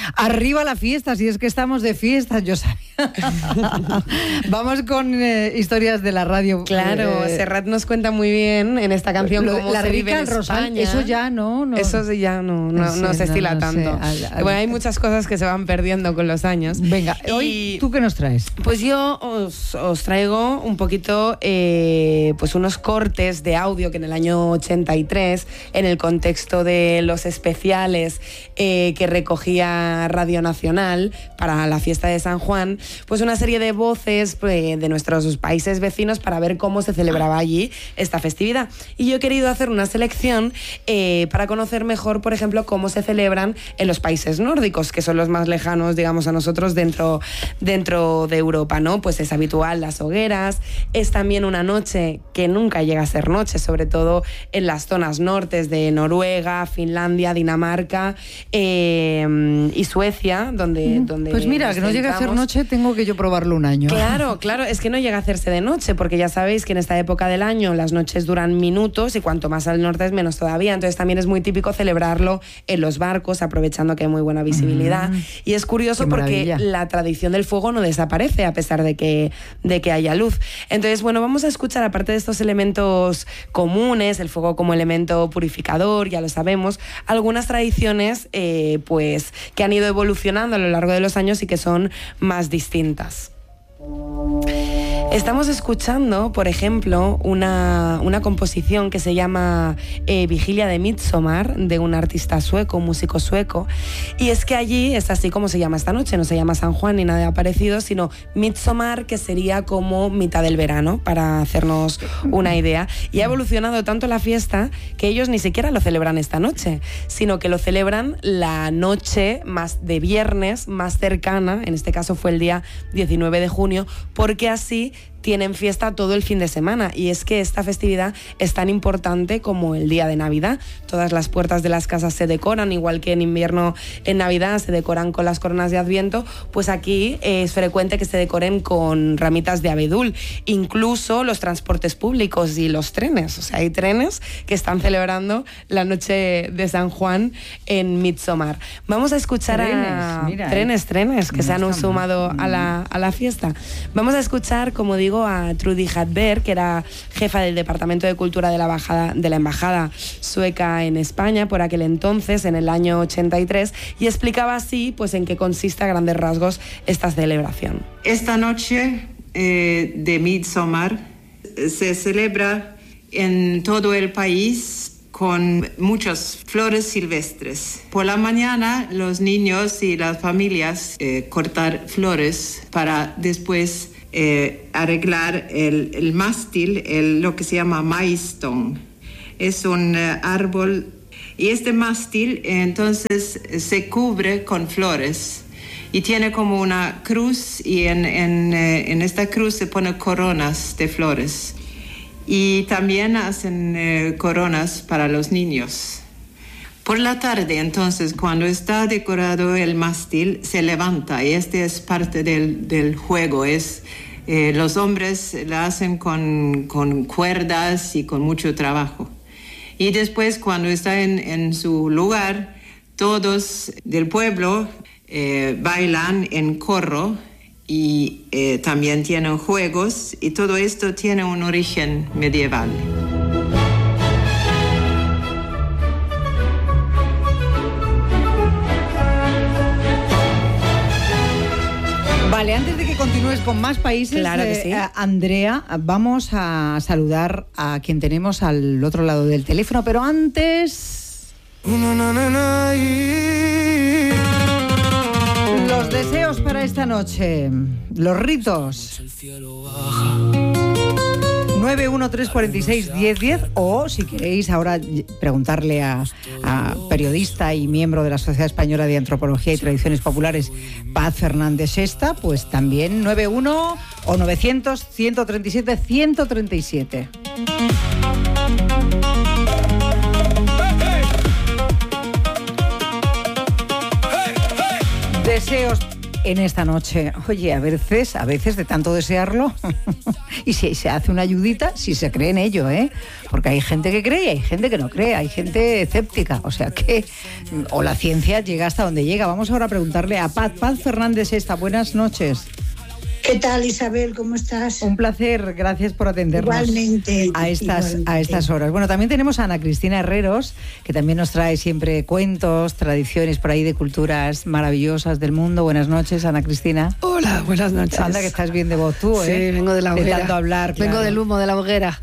Arriba la fiesta, si es que estamos de fiesta, yo sabía. Vamos con historias de la radio. Claro, Serrat nos cuenta muy bien en esta canción cómo la se vive en Rosal, España. Eso ya no Eso ya no se estila tanto. Bueno, hay muchas cosas que se van perdiendo con los años. Venga, hoy, ¿tú qué nos traes? Pues yo os traigo un poquito pues unos cortes de audio que en el año 83, en el contexto de los especiales que recogía Radio Nacional para la fiesta de San Juan, pues una serie de voces de nuestros países vecinos para ver cómo se celebraba allí esta festividad. Y yo he querido hacer una selección para conocer mejor, por ejemplo, cómo se celebran en los países nórdicos, que son los más lejanos, digamos, a nosotros dentro de Europa, ¿no? Pues es habitual las hogueras, es también una noche que nunca llega a ser noche, sobre todo en las zonas nortes de Noruega, Finlandia, Dinamarca y Suecia, donde pues mira, que no llega a ser noche, tengo que yo probarlo un año. Claro, es que no llega a hacerse de noche, porque ya sabéis que en esta época del año las noches duran minutos y cuanto más al norte es menos todavía, entonces también es muy típico celebrarlo en los barcos, aprovechando que hay muy buena visibilidad. Y es curioso porque la tradición del fuego no desaparece a pesar de que haya luz. Entonces, bueno, vamos a escuchar, aparte de estos elementos comunes, el fuego como elemento purificador, ya lo sabemos, algunas tradiciones pues que han ido evolucionando a lo largo de los años y que son más distintas. Estamos escuchando, por ejemplo, una composición que se llama Vigilia de Midsommar, de un artista sueco, un músico sueco, y es que allí es así como se llama esta noche, no se llama San Juan ni nada parecido, sino Midsommar, que sería como mitad del verano, para hacernos una idea, y ha evolucionado tanto la fiesta que ellos ni siquiera lo celebran esta noche, sino que lo celebran la noche más de viernes, más cercana, en este caso fue el día 19 de junio, porque así tienen fiesta todo el fin de semana, y es que esta festividad es tan importante como el día de Navidad. Todas las puertas de las casas se decoran, igual que en invierno, en Navidad se decoran con las coronas de Adviento, pues aquí es frecuente que se decoren con ramitas de abedul, incluso los transportes públicos y los trenes. O sea, hay trenes que están celebrando la noche de San Juan en Midsommar. Vamos a escuchar trenes que se han sumado a la fiesta. Vamos a escuchar, como digo, a Trudy Hadberg, que era jefa del Departamento de Cultura de la Embajada Sueca en España por aquel entonces, en el año 83, y explicaba así pues en qué consiste a grandes rasgos esta celebración. Esta noche de Midsommar se celebra en todo el país con muchas flores silvestres. Por la mañana los niños y las familias cortar flores para después arreglar el mástil, lo que se llama maíztón. Es un árbol, y este mástil entonces se cubre con flores y tiene como una cruz, y en esta cruz se ponen coronas de flores, y también hacen coronas para los niños. Por la tarde, entonces, cuando está decorado el mástil, se levanta, y este es parte del juego. Los hombres la hacen con cuerdas y con mucho trabajo. Y después, cuando está en su lugar, todos del pueblo bailan en coro, y también tienen juegos, y todo esto tiene un origen medieval. Vale, antes de que continúes con más países, claro que sí. Andrea, vamos a saludar a quien tenemos al otro lado del teléfono, pero antes... Los deseos para esta noche, los ritos. 913461010, o si queréis ahora preguntarle a periodista y miembro de la Sociedad Española de Antropología y Tradiciones Populares, Paz Fernández Sesta, pues también 91 o 900 137 137. Deseos en esta noche. Oye, a veces de tanto desearlo, y si se hace una ayudita, si se cree en ello, porque hay gente que cree y hay gente que no cree, hay gente escéptica, o sea que, o la ciencia llega hasta donde llega. Vamos ahora a preguntarle a Paz Fernández Sesta. Buenas noches. ¿Qué tal, Isabel? ¿Cómo estás? Un placer, gracias por atendernos. Igualmente. A estas horas. Bueno, también tenemos a Ana Cristina Herreros, que también nos trae siempre cuentos, tradiciones por ahí de culturas maravillosas del mundo. Buenas noches, Ana Cristina. Hola, buenas noches. Anda que estás bien de voz tú, Sí, vengo de la hoguera. De tanto hablar, claro. Vengo del humo de la hoguera.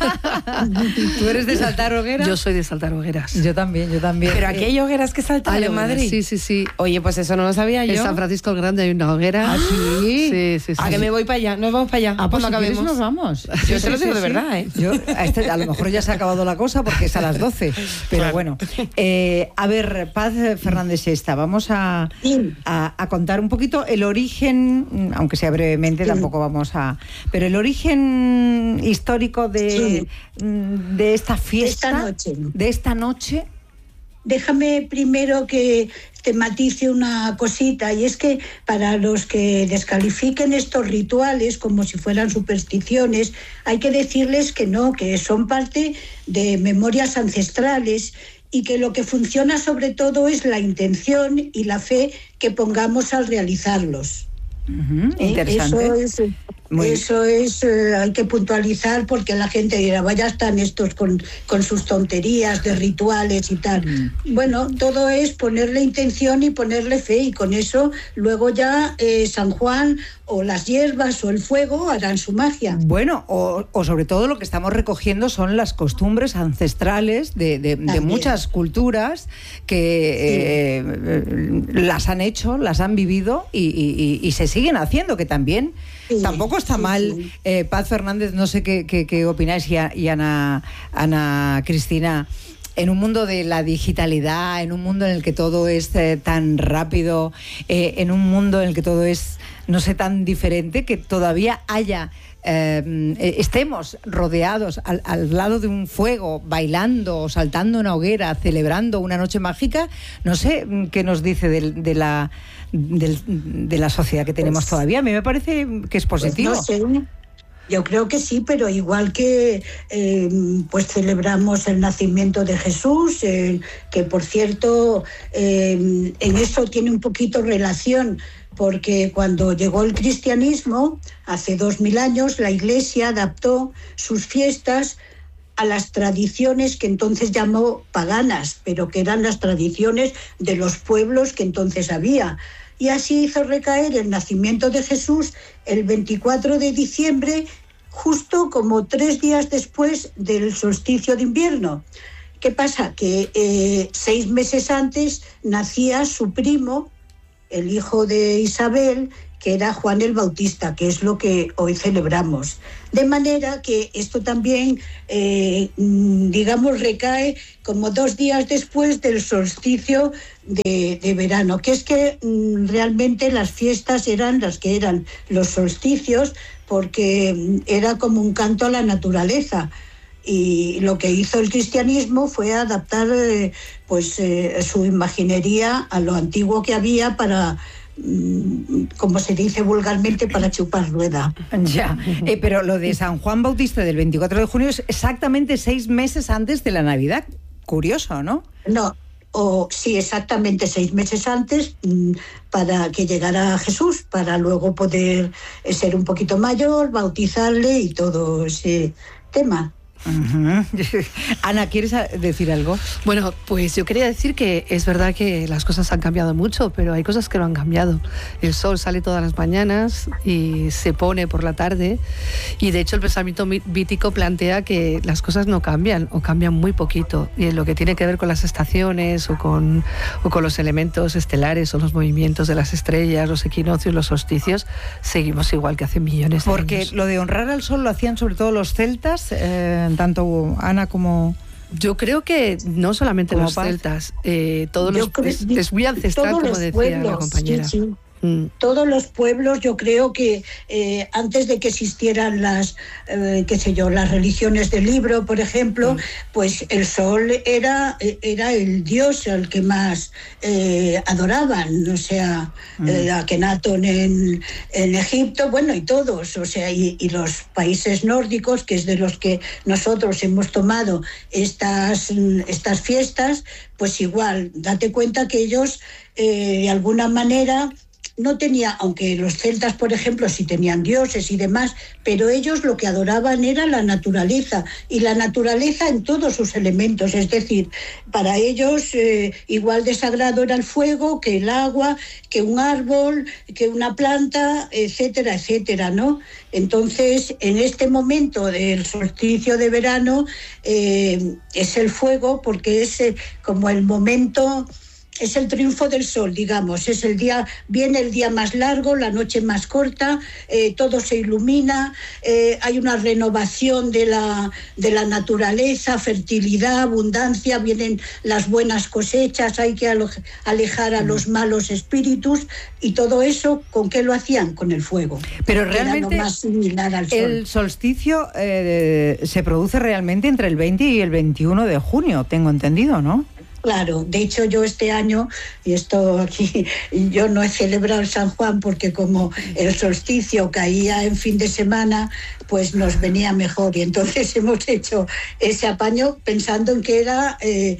¿Tú eres de saltar hogueras? Yo soy de saltar hogueras. Yo también. Pero aquí hay hogueras que saltan en Madrid. Sí. Oye, pues eso no lo sabía yo. En San Francisco el Grande hay una hoguera. ¿Ah, sí? Sí. ¿A que me voy para allá? ¿Nos vamos para allá? Pues cuando acabemos nos vamos. Yo te lo digo de verdad, Yo, a lo mejor ya se ha acabado la cosa porque es a las 12. Pero claro. Bueno. A ver, Paz Fernández Sesta, vamos a contar un poquito el origen, aunque sea brevemente, tampoco vamos a... Pero el origen histórico de esta fiesta, de esta noche. Déjame primero que te matice una cosita, y es que para los que descalifiquen estos rituales como si fueran supersticiones, hay que decirles que no, que son parte de memorias ancestrales y que lo que funciona sobre todo es la intención y la fe que pongamos al realizarlos. Interesante. Eso es, hay que puntualizar, porque la gente dirá, vaya, están estos con sus tonterías de rituales y tal. Bueno, todo es ponerle intención y ponerle fe, y con eso luego ya San Juan o las hierbas o el fuego harán su magia. Bueno, o sobre todo lo que estamos recogiendo son las costumbres ancestrales de muchas culturas que las han hecho, las han vivido y se siguen haciendo, que también tampoco está mal. Paz Fernández, no sé qué opináis, y Ana Cristina, en un mundo de la digitalidad, en un mundo en el que todo es tan rápido, en un mundo en el que todo es, no sé, tan diferente, que todavía estemos rodeados al lado de un fuego, bailando, saltando una hoguera, celebrando una noche mágica. No sé qué nos dice de la sociedad que tenemos todavía. A mí me parece que es positivo. No sé. Yo creo que sí, pero igual que pues celebramos el nacimiento de Jesús, que por cierto en eso tiene un poquito relación, porque cuando llegó el cristianismo, hace 2000 años, la Iglesia adaptó sus fiestas a las tradiciones que entonces llamó paganas, pero que eran las tradiciones de los pueblos que entonces había. Y así hizo recaer el nacimiento de Jesús el 24 de diciembre, justo como 3 días después del solsticio de invierno. ¿Qué pasa? Que 6 meses antes nacía su primo, el hijo de Isabel, que era Juan el Bautista, que es lo que hoy celebramos. De manera que esto también, recae como 2 días después del solsticio de verano, que es que realmente las fiestas eran las que eran los solsticios, porque era como un canto a la naturaleza. Y lo que hizo el cristianismo fue adaptar su imaginería a lo antiguo que había para, como se dice vulgarmente, para chupar rueda. Ya, pero lo de San Juan Bautista del 24 de junio es exactamente 6 meses antes de la Navidad. Curioso, ¿no? No, sí, exactamente 6 meses antes, para que llegara Jesús, para luego poder ser un poquito mayor, bautizarle y todo ese tema. Uh-huh. Ana, ¿quieres decir algo? Bueno, pues yo quería decir que es verdad que las cosas han cambiado mucho, pero hay cosas que no han cambiado. El sol sale todas las mañanas y se pone por la tarde, y de hecho el pensamiento vítico plantea que las cosas no cambian o cambian muy poquito, y en lo que tiene que ver con las estaciones o con los elementos estelares o los movimientos de las estrellas, los equinoccios, los solsticios, seguimos igual que hace millones de años. Porque lo de honrar al sol lo hacían sobre todo los celtas, tanto Ana como... Yo creo que no solamente los celtas, es muy ancestral, como decía la compañera. Sí. Todos los pueblos, yo creo que antes de que existieran las religiones del libro, por ejemplo, pues el sol era el dios al que más adoraban, o sea, Akenatón en Egipto, bueno, y todos, o sea, y los países nórdicos, que es de los que nosotros hemos tomado estas fiestas, pues igual, date cuenta que ellos, de alguna manera, no tenía, aunque los celtas, por ejemplo, sí tenían dioses y demás, pero ellos lo que adoraban era la naturaleza, y la naturaleza en todos sus elementos, es decir, para ellos igual de sagrado era el fuego, que el agua, que un árbol, que una planta, etcétera, etcétera, ¿no? Entonces, en este momento del solsticio de verano, es el fuego, porque es como el momento... Es el triunfo del sol, digamos, es el día, viene el día más largo, la noche más corta, todo se ilumina, hay una renovación de la naturaleza, fertilidad, abundancia, vienen las buenas cosechas, hay que alejar a los malos espíritus, y todo eso, ¿con qué lo hacían? Con el fuego. Pero realmente era lo más similar al sol. El solsticio se produce realmente entre el 20 y el 21 de junio, tengo entendido, ¿no? Claro, de hecho yo este año, y esto aquí, yo no he celebrado el San Juan porque como el solsticio caía en fin de semana, pues nos venía mejor, y entonces hemos hecho ese apaño pensando en que era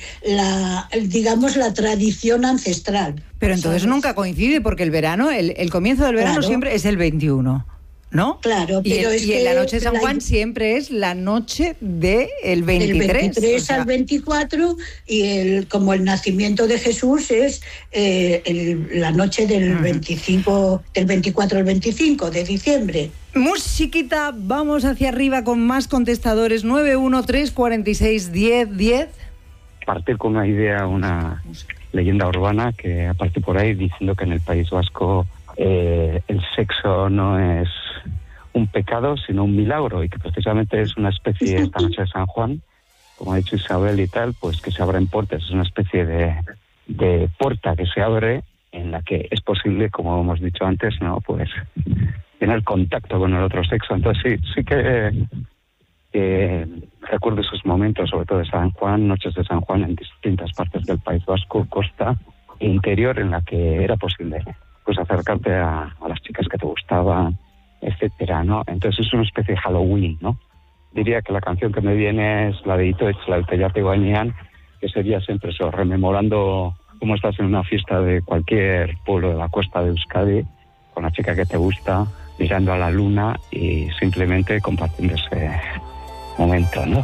la tradición ancestral. Pero entonces, ¿sabes? Nunca coincide, porque el verano, el comienzo del verano, claro, siempre es el 21. ¿No? Claro, pero y la noche de San Juan siempre es la noche del 23. El 23 al 24, y como el nacimiento de Jesús es la noche del 25, del 24 al 25 de diciembre. Musiquita, vamos hacia arriba con más contestadores. 913461010. Partir con una idea, una leyenda urbana que aparte por ahí diciendo que en el País Vasco el sexo no es un pecado, sino un milagro, y que precisamente es una especie, esta noche de San Juan, como ha dicho Isabel y tal, pues que se abren puertas, es una especie de puerta que se abre, en la que es posible, como hemos dicho antes, ¿no? Pues tener contacto con el otro sexo. Entonces sí que recuerdo esos momentos, sobre todo de San Juan, noches de San Juan en distintas partes del País Vasco, costa e interior, en la que era posible pues acercarte a las chicas que te gustaban, etcétera, ¿no? Entonces es una especie de Halloween, ¿no? Diría que la canción que me viene es la de Itoetz, la del Tellate Guañán, que sería siempre eso, rememorando cómo estás en una fiesta de cualquier pueblo de la costa de Euskadi, con la chica que te gusta, mirando a la luna y simplemente compartiendo ese momento, ¿no?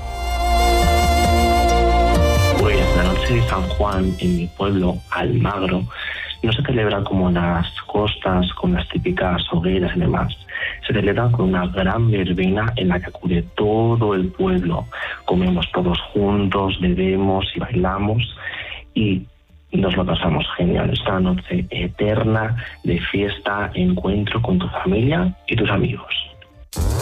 Pues la noche de San Juan en mi pueblo, Almagro, no se celebra como en las costas, con las típicas hogueras y demás. Se celebra con una gran verbena en la que acude todo el pueblo. Comemos todos juntos, bebemos y bailamos, y nos lo pasamos genial. Es una noche eterna de fiesta, encuentro con tu familia y tus amigos.